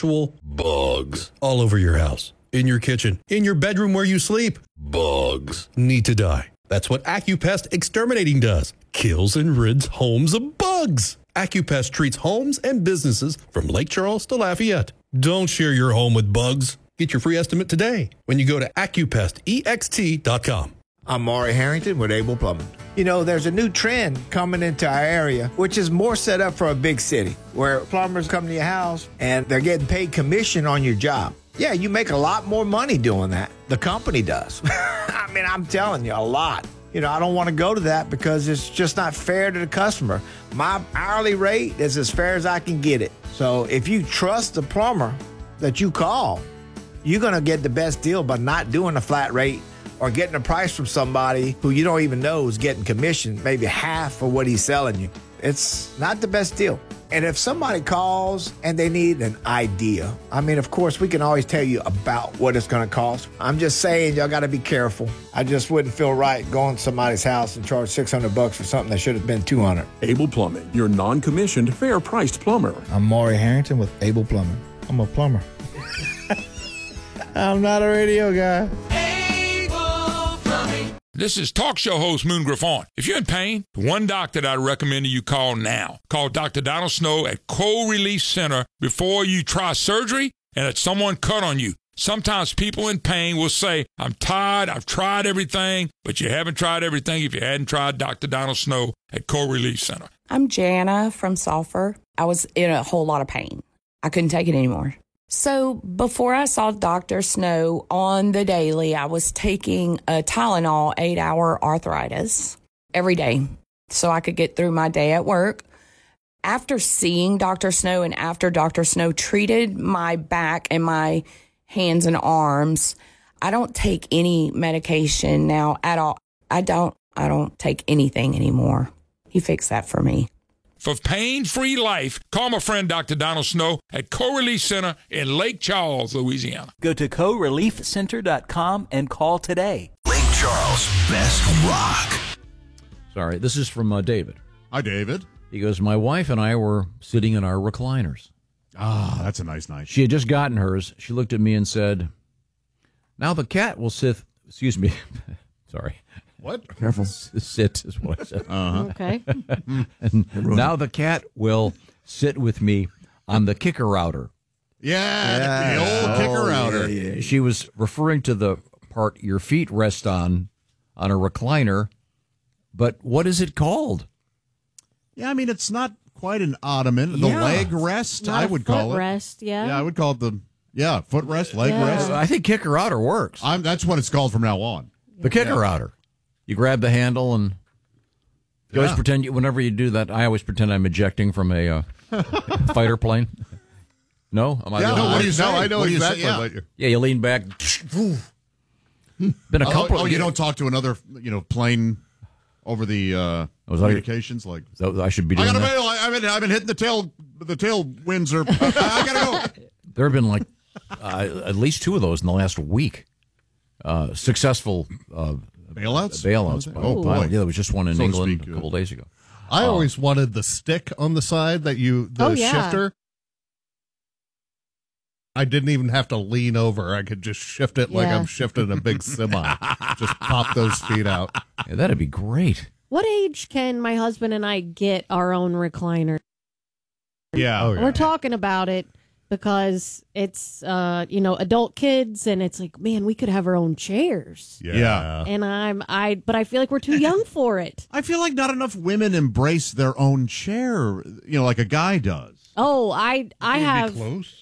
actual bugs all over your house, in your kitchen, in your bedroom where you sleep. Bugs need to die. That's what AccuPest Exterminating does. Kills and rids homes of bugs. AccuPest treats homes and businesses from Lake Charles to Lafayette. Don't share your home with bugs. Get your free estimate today when you go to AccuPestEXT.com. I'm Maury Harrington with Able Plumbing. You know, there's a new trend coming into our area, which is more set up for a big city, where plumbers come to your house and they're getting paid commission on your job. Yeah, you make a lot more money doing that. The company does. I mean, I'm telling you, a lot. You know, I don't want to go to that because it's just not fair to the customer. My hourly rate is as fair as I can get it. So if you trust the plumber that you call, you're going to get the best deal by not doing a flat rate or getting a price from somebody who you don't even know is getting commission, maybe half of what he's selling you. It's not the best deal. And if somebody calls and they need an idea, I mean, of course, we can always tell you about what it's going to cost. I'm just saying, y'all got to be careful. I just wouldn't feel right going to somebody's house and charge $600 for something that should have been $200. Able Plumbing, your non-commissioned, fair-priced plumber. I'm Maury Harrington with Able Plumbing. I'm a plumber. I'm not a radio guy. This is talk show host Moon Griffon. If you're in pain, the one doctor that I recommend you call now. Call Dr. Donald Snow at Cold Relief Center before you try surgery and that someone cut on you. Sometimes people in pain will say, I'm tired, I've tried everything, but you haven't tried everything if you hadn't tried Dr. Donald Snow at Cold Relief Center. I'm Jana from Sulphur. I was in a whole lot of pain. I couldn't take it anymore. So before I saw Dr. Snow on the daily, I was taking a Tylenol 8-hour arthritis every day so I could get through my day at work. After seeing Dr. Snow and after Dr. Snow treated my back and my hands and arms, I don't take any medication now at all. I don't take anything anymore. He fixed that for me. For pain-free life, call my friend Dr. Donald Snow at Co-Relief Center in Lake Charles, Louisiana. Go to coreliefcenter.com and call today. Lake Charles, best rock. Sorry, this is from David. Hi, David. He goes, my wife and I were sitting in our recliners. Ah, that's a nice night. She had just gotten hers. She looked at me and said, now the cat will sit... Excuse me. Sorry. What? Careful. Sit is what I said. Uh-huh. Okay. And now the cat will sit with me on the kicker outer. Yeah, the old kicker outer. Yeah. She was referring to the part your feet rest on a recliner, but what is it called? Yeah, I mean, it's not quite an ottoman. The leg rest, Not I a would call foot it. rest, yeah. Yeah, I would call it foot rest, leg rest. I think kicker outer works. That's what it's called from now on. The kicker outer. You grab the handle and you always pretend, whenever you do that, I always pretend I'm ejecting from a fighter plane. No? Am I what do you say? I know What do you exactly say? what you're... Yeah, you lean back. Been a couple of... you don't talk to another, plane over the communications? Like, So I should be doing I got a that? mail. I've been hitting the tailwinds are... I got to go. There have been like at least 2 of those in the last week. Successful... Bailouts. Oh, boy. Yeah, there was just one in So to England speak, a couple days ago. I always wanted the stick on the side that shifter. I didn't even have to lean over. I could just shift it like I'm shifting a big semi. Just pop those feet out. Yeah, that'd be great. What age can my husband and I get our own recliner? Yeah. Oh, yeah. We're talking about it because it's, adult kids, and it's like, man, we could have our own chairs. Yeah. And but I feel like we're too young for it. I feel like not enough women embrace their own chair, like a guy does. Oh, I have. Close?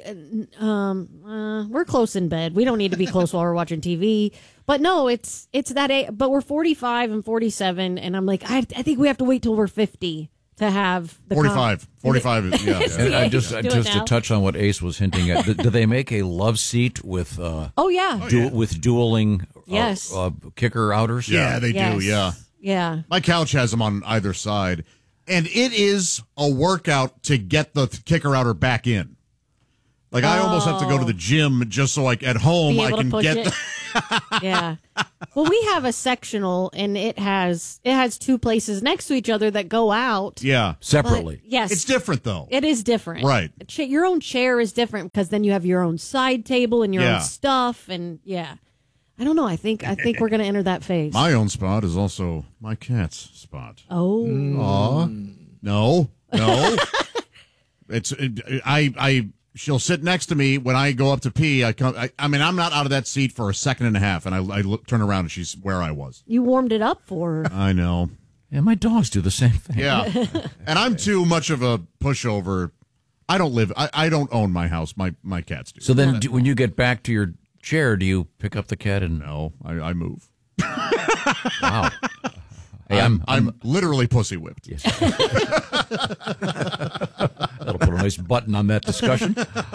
We're close in bed. We don't need to be close while we're watching TV. But no, it's that age. But we're 45 and 47, and I'm like, I think we have to wait till we're 50 to have the 45. 45, yeah. And just to touch on what Ace was hinting at, do they make a love seat with with dueling kicker outers? Yeah, they do, yeah. Yeah. My couch has them on either side, and it is a workout to get the kicker outer back in. Like, I almost have to go to the gym just so, at home, I can get Yeah. Well, we have a sectional, and it has 2 places next to each other that go out. Yeah. Separately. But, yes. It's different, though. It is different. Right. Your own chair is different because then you have your own side table and your Yeah. own stuff. And, yeah. I don't know. I think we're going to enter that phase. My own spot is also my cat's spot. Oh. Aw. No. She'll sit next to me when I go up to pee. I mean, I'm not out of that seat for a second and a half, and I turn around and she's where I was. You warmed it up for her. I know. Yeah, my dogs do the same thing. Yeah. And I'm too much of a pushover. I don't own my house. My cats do. So then when you get back to your chair, do you pick up the cat and... No, I move. Wow. Hey, I'm literally pussy whipped. Yes. That'll put a nice button on that discussion.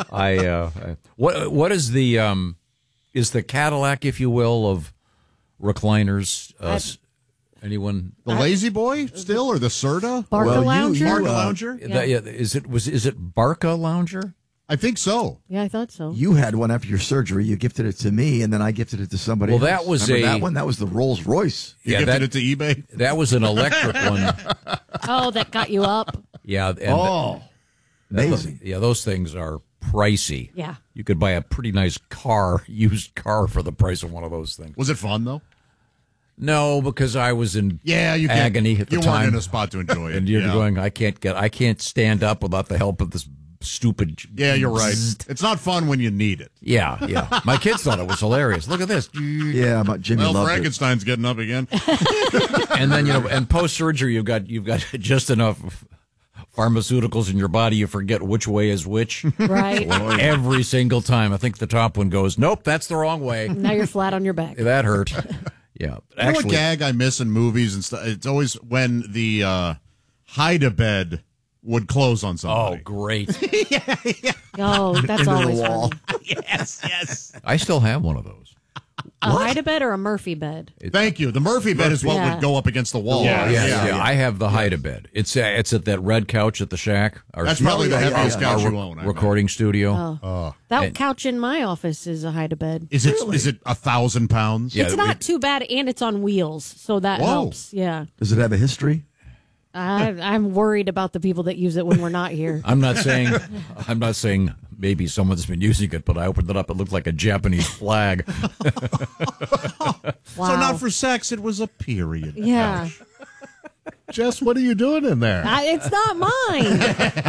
What is the Cadillac, if you will, of recliners? Anyone? The Lazy Boy still, or the Serta? Barca Lounger? Barca Lounger? Yeah. Is it Barca Lounger? I think so. Yeah, I thought so. You had one after your surgery. You gifted it to me, and then I gifted it to somebody else. Well, that was Remember that one? That was the Rolls Royce. You gifted it to eBay? That was an electric one. Oh, that got you up? Yeah. And amazing. Those things are pricey. Yeah. You could buy a pretty nice used car for the price of one of those things. Was it fun, though? No, because I was in you agony at the time. You weren't in a spot to enjoy it. And you're going, I can't stand up without the help of this stupid... Yeah, you're right. It's not fun when you need it. Yeah. My kids thought it was hilarious. Look at this. Yeah, Jimmy loved Frankenstein's getting up again. And then, and post-surgery, you've got just enough pharmaceuticals in your body, you forget which way is which. Right. Every single time. I think the top one goes, nope, that's the wrong way. Now you're flat on your back. That hurt. Yeah. You know what gag I miss in movies and stuff? It's always when the hide-a-bed would close on somebody. Oh, great. Oh, that's always fun. Yes. I still have one of those. A hide-a-bed or a Murphy bed? Thank you. The Murphy bed is what would go up against the wall. Yeah. I have the hide-a-bed. It's at that red couch at the shack. That's probably the heaviest couch you own. Recording studio. Oh. That couch in my office is a hide-a-bed. Is it 1,000 pounds? It's not too bad, and it's on wheels, so that helps. Yeah. Does it have a history? I'm worried about the people that use it when we're not here. I'm not saying maybe someone's been using it, but I opened it up. It looked like a Japanese flag. Wow. So not for sex, it was a period. Yeah. Jess, what are you doing in there? It's not mine.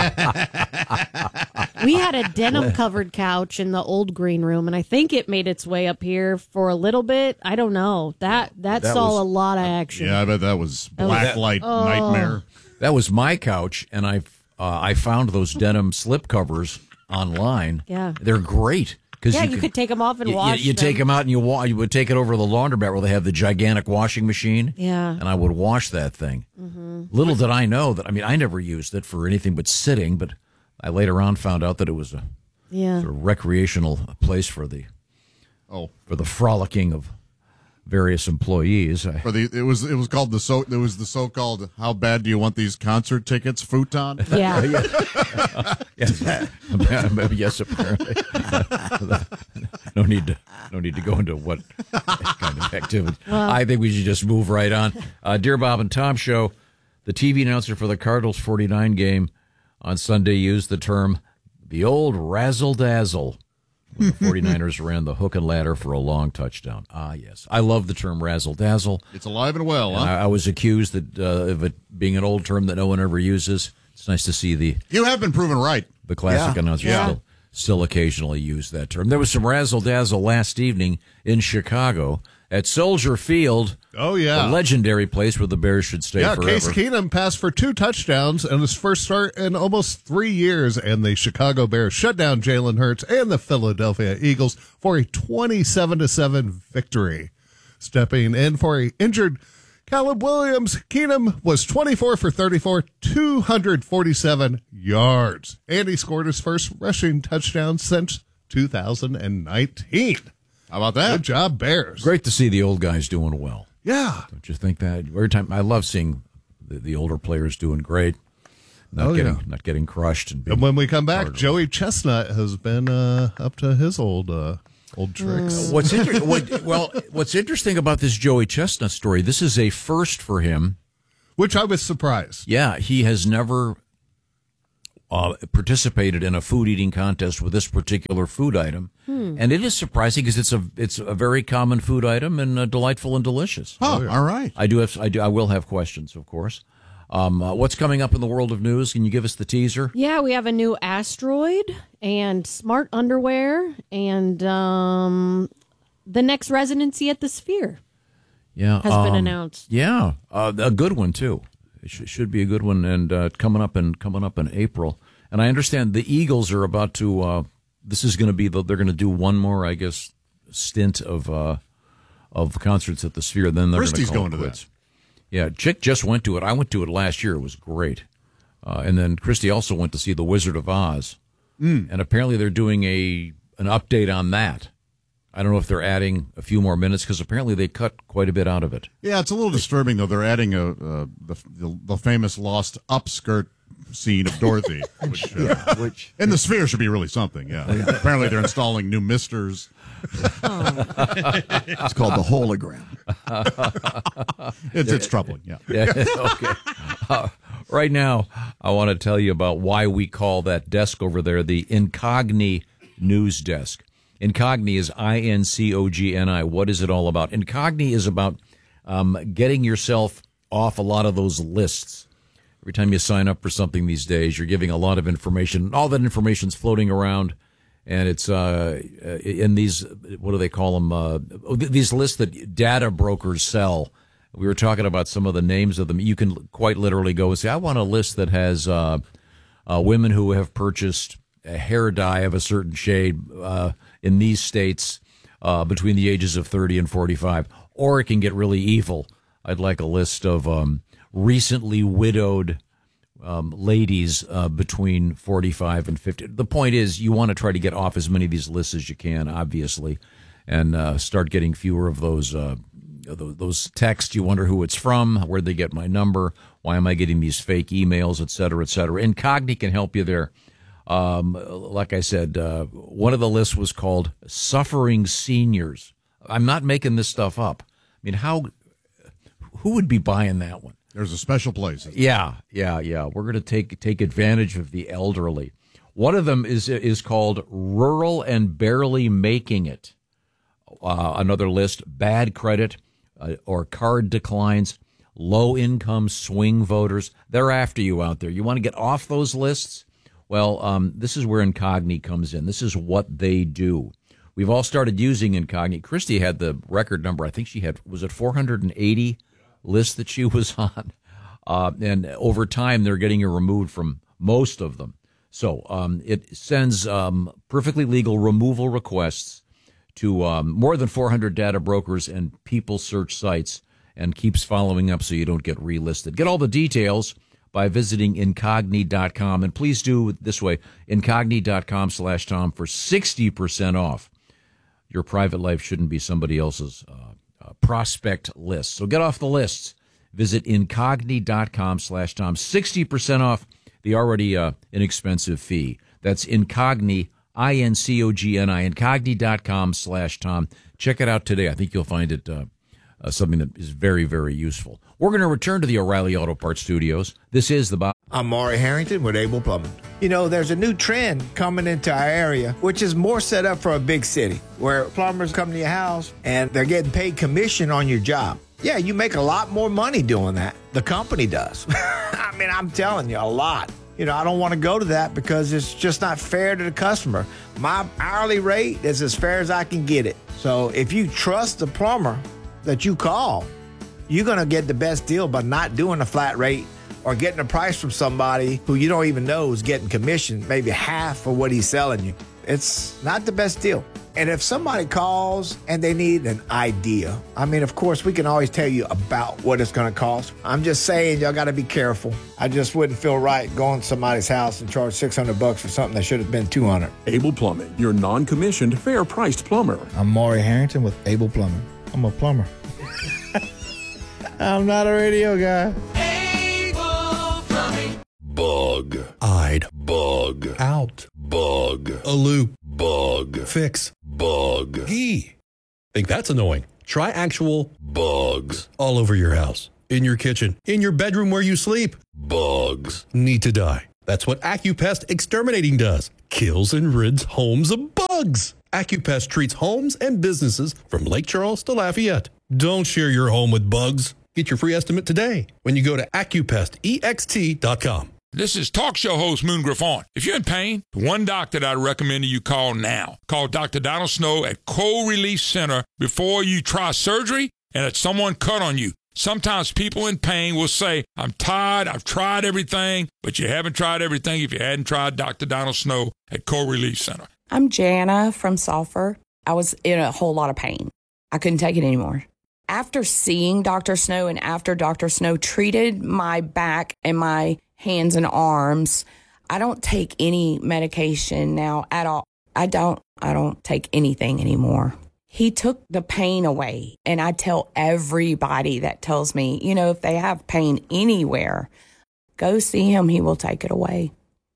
We had a denim-covered couch in the old green room, and I think it made its way up here for a little bit. I don't know. That saw a lot of action. Yeah, I bet that was blacklight nightmare. That was my couch, and I found those denim slip covers online. Yeah. They're great. Yeah, you could take them off and wash You them. take them out and you would take it over to the laundromat where they have the gigantic washing machine. Yeah. And I would wash that thing. Mm-hmm. Little did I know that, I never used it for anything but sitting, but I later on found out that it was a sort of recreational place for the frolicking of various employees. It was called the so-called "How bad do you want these concert tickets?" futon. Yeah. Yes, apparently. No need to go into what kind of activity. Well, I think we should just move right on. Dear Bob and Tom show, the TV announcer for the Cardinals 49 game on Sunday used the term "the old razzle-dazzle" when the 49ers ran the hook and ladder for a long touchdown. Ah, yes. I love the term razzle-dazzle. It's alive and well, huh? I was accused of it being an old term that no one ever uses. It's nice to see You have been proven right. The classic announcers still occasionally use that term. There was some razzle-dazzle last evening in Chicago at Soldier Field. Oh, yeah. The legendary place where the Bears should stay forever. Case Keenum passed for 2 touchdowns and his first start in almost 3 years, and the Chicago Bears shut down Jalen Hurts and the Philadelphia Eagles for a 27-7 victory. Stepping in for an injured Caleb Williams, Keenum was 24 for 34, 247 yards, and he scored his first rushing touchdown since 2019. How about that? Good job, Bears. Great to see the old guys doing well. Yeah. Don't you think that? Every time, I love seeing the older players doing great, not getting crushed. And when we come back, Joey Chestnut has been up to his old Old tricks. What's interesting about this Joey Chestnut story, this is a first for him. Which I was surprised. Yeah, he has never participated in a food eating contest with this particular food item. And it is surprising because it's a very common food item and delightful and delicious. Oh, yeah. All right. I will have questions, of course. What's coming up in the world of news? Can you give us the teaser? Yeah, we have a new asteroid and smart underwear and the next residency at the Sphere. Yeah, has been announced. Yeah, a good one too. It should be a good one, and coming up in April. And I understand the Eagles are about to. This is going to be they're going to do one more, I guess, stint of concerts at the Sphere. Then they're Christie's going to that. Yeah, Chick just went to it. I went to it last year. It was great. And then Christy also went to see The Wizard of Oz. And apparently they're doing an update on that. I don't know if they're adding a few more minutes because apparently they cut quite a bit out of it. Yeah, it's a little disturbing, though. They're adding the famous lost upskirt scene of Dorothy, which in the Sphere should be really something, yeah. Apparently they're installing new misters. It's called the hologram. It's troubling, yeah. Okay. Right now, I want to tell you about why we call that desk over there the Incogni News Desk. Incogni is I-N-C-O-G-N-I. What is it all about? Incogni is about getting yourself off a lot of those lists. Every time you sign up for something these days, you're giving a lot of information. All that information's floating around, and it's in these, what do they call them? These lists that data brokers sell. We were talking about some of the names of them. You can quite literally go and say, I want a list that has women who have purchased a hair dye of a certain shade in these states between the ages of 30 and 45. Or it can get really evil. I'd like a list of recently widowed ladies between 45 and 50. The point is you want to try to get off as many of these lists as you can, obviously, and start getting fewer of those texts. You wonder who it's from, where'd they get my number, why am I getting these fake emails, et cetera, et cetera. Incogni can help you there. Like I said, one of the lists was called Suffering Seniors. I'm not making this stuff up. I mean, who would be buying that one? There's a special place. Yeah. We're going to take advantage of the elderly. One of them is called Rural and Barely Making It. Another list, Bad Credit or Card Declines, Low-Income Swing Voters. They're after you out there. You want to get off those lists? Well, this is where Incogni comes in. This is what they do. We've all started using Incogni. Christy had the record number. I think she had, was it 480 lists that she was on? And over time, they're getting her removed from most of them. So it sends perfectly legal removal requests to more than 400 data brokers and people search sites and keeps following up so you don't get relisted. Get all the details by visiting Incogni.com. And please do it this way, Incogni.com/Tom for 60% off. Your private life shouldn't be somebody else's prospect list. So get off the lists. Visit Incogni.com/Tom. 60% off the already inexpensive fee. That's Incogni, Incogni, Incogni.com/Tom. Check it out today. I think you'll find it something that is very, very useful. We're going to return to the O'Reilly Auto Parts Studios. This is the Bob. I'm Maury Harrington with Able Plumbing. You know, there's a new trend coming into our area, which is more set up for a big city, where plumbers come to your house and they're getting paid commission on your job. Yeah, you make a lot more money doing that. The company does. I mean, I'm telling you, a lot. You know, I don't want to go to that because it's just not fair to the customer. My hourly rate is as fair as I can get it. So if you trust the plumber that you call, you're going to get the best deal by not doing a flat rate or getting a price from somebody who you don't even know is getting commission, maybe half of what he's selling you. It's not the best deal. And if somebody calls and they need an idea, I mean, of course, we can always tell you about what it's going to cost. I'm just saying, y'all got to be careful. I just wouldn't feel right going to somebody's house and charge $600 for something that should have been $200. Able Plumbing, your non-commissioned, fair-priced plumber. I'm Maury Harrington with Able Plumbing. I'm a plumber. I'm not a radio guy. Able Plumbing. Bug. Eyed. Bug. Out. Bug. A loop. Bug. Fix. Bug. Think that's annoying? Try actual bugs all over your house. In your kitchen, in your bedroom where you sleep. Bugs need to die. That's what AccuPest Exterminating does. Kills and rids homes of bugs. AccuPest treats homes and businesses from Lake Charles to Lafayette. Don't share your home with bugs. Get your free estimate today when you go to AccuPestEXT.com. This is talk show host Moon Griffon. If you're in pain, the one doctor that I recommend you call now. Call Dr. Donald Snow at Cold Relief Center before you try surgery and that someone cut on you. Sometimes people in pain will say, I'm tired, I've tried everything, but you haven't tried everything if you hadn't tried Dr. Donald Snow at Cold Relief Center. I'm Jana from Sulphur. I was in a whole lot of pain. I couldn't take it anymore. After seeing Dr. Snow and after Dr. Snow treated my back and my hands and arms, I don't take any medication now at all. I don't take anything anymore. He took the pain away. And I tell everybody that tells me, if they have pain anywhere, go see him. He will take it away.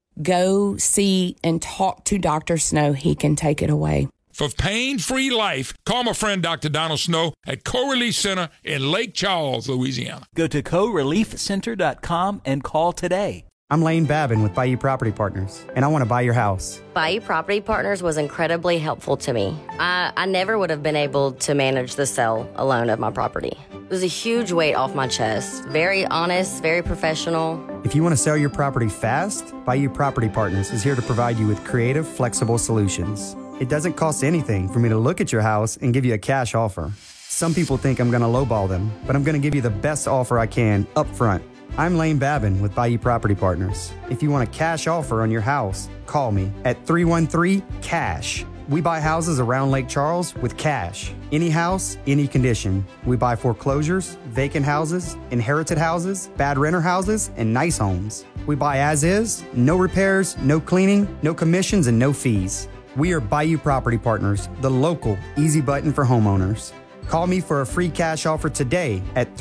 Go see and talk to Dr. Snow. He can take it away. For pain-free life, call my friend Dr. Donald Snow at Co-Relief Center in Lake Charles, Louisiana. Go to coreliefcenter.com and call today. I'm Lane Babin with Bayou Property Partners, and I want to buy your house. Bayou Property Partners was incredibly helpful to me. I never would have been able to manage the sale alone of my property. It was a huge weight off my chest. Very honest, very professional. If you want to sell your property fast, Bayou Property Partners is here to provide you with creative, flexible solutions. It doesn't cost anything for me to look at your house and give you a cash offer. Some people think I'm going to lowball them, but I'm going to give you the best offer I can up front. I'm Lane Babin with Bayou Property Partners. If you want a cash offer on your house, call me at 313-CASH. We buy houses around Lake Charles with cash. Any house, any condition. We buy foreclosures, vacant houses, inherited houses, bad renter houses, and nice homes. We buy as is, no repairs, no cleaning, no commissions, and no fees. We are Bayou Property Partners, the local easy button for homeowners. Call me for a free cash offer today at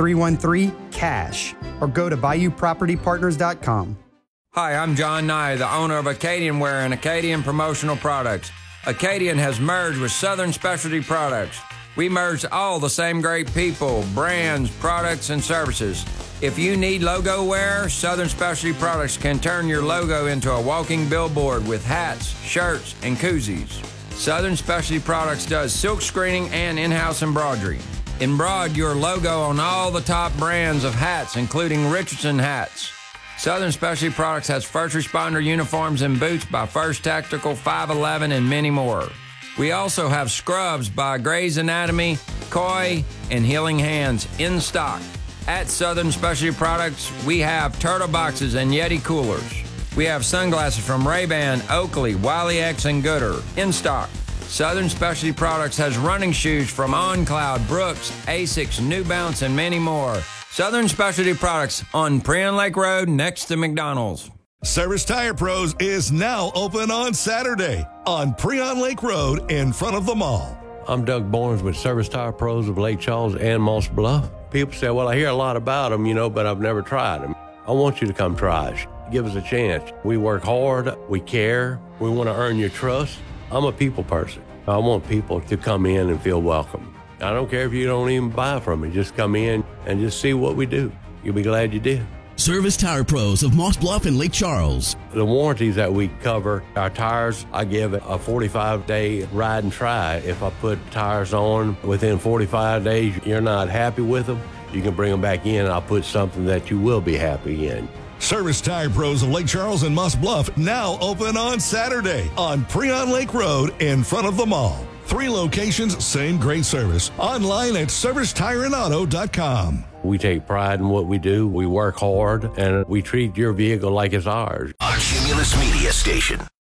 313-CASH or go to BayouPropertyPartners.com. Hi, I'm John Nye, the owner of Acadian Wear and Acadian Promotional Products. Acadian has merged with Southern Specialty Products. We merged all the same great people, brands, products, and services. If you need logo wear, Southern Specialty Products can turn your logo into a walking billboard with hats, shirts, and koozies. Southern Specialty Products does silk screening and in-house embroidery. Embroider your logo on all the top brands of hats, including Richardson hats. Southern Specialty Products has first responder uniforms and boots by First Tactical, 511, and many more. We also have scrubs by Grey's Anatomy, Koi, and Healing Hands in stock. At Southern Specialty Products, we have turtle boxes and Yeti coolers. We have sunglasses from Ray-Ban, Oakley, Wiley X, and Gooder in stock. Southern Specialty Products has running shoes from OnCloud, Brooks, Asics, New Balance, and many more. Southern Specialty Products on Prion Lake Road next to McDonald's. Service Tire Pros is now open on Saturday on Prion Lake Road in front of the mall. I'm Doug Barnes with Service Tire Pros of Lake Charles and Moss Bluff. People say, well, I hear a lot about them, but I've never tried them. I want you to come try us. Give us a chance. We work hard. We care. We want to earn your trust. I'm a people person. I want people to come in and feel welcome. I don't care if you don't even buy from me. Just come in and just see what we do. You'll be glad you did. Service Tire Pros of Moss Bluff and Lake Charles. The warranties that we cover, our tires, I give it a 45-day ride and try. If I put tires on within 45 days, you're not happy with them, you can bring them back in and I'll put something that you will be happy in. Service Tire Pros of Lake Charles and Moss Bluff now open on Saturday on Prion Lake Road in front of the mall. 3 locations, same great service. Online at ServiceTireandAuto.com. We take pride in what we do. We work hard, and we treat your vehicle like it's ours. A Cumulus Media Station.